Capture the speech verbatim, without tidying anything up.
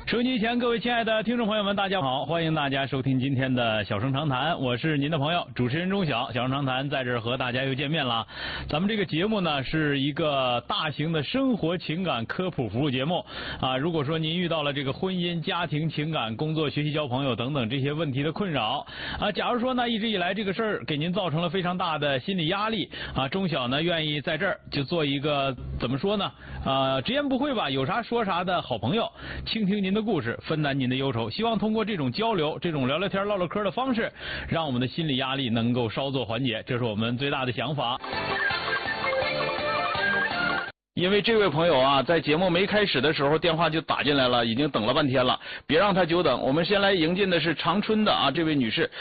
收音机前各位亲爱的听众朋友们，大家好，欢迎大家收听今天的小声长谈，我是您的朋友主持人钟晓。小声长谈在这儿和大家又见面了。咱们这个节目呢是一个大型的生活情感科普服务节目啊。如果说您遇到了这个婚姻、家庭、情感、工作、学习、交朋友等等这些问题的困扰啊，假如说呢一直以来这个事儿给您造成了非常大的心理压力啊，钟晓呢愿意在这儿就做一个怎么说呢啊，直言不讳吧，有啥说啥的好朋友，倾听您的故事，分担您的忧愁，希望通过这种交流，这种聊聊天唠唠嗑的方式，让我们的心理压力能够稍作缓解，这是我们最大的想法。因为这位朋友啊，在节目没开始的时候电话就打进来了，已经等了半天了，别让他久等。我们先来迎进的是长春的啊这位女士。